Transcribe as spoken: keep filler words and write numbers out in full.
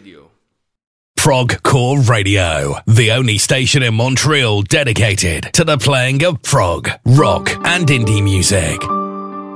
Radio. Prog Core Radio, the only station in Montreal dedicated to the playing of prog, rock, and indie music.